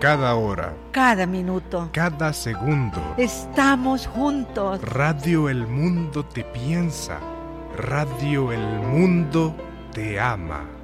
cada hora, cada minuto, cada segundo. Estamos juntos. Radio El Mundo te piensa. Radio El Mundo te ama.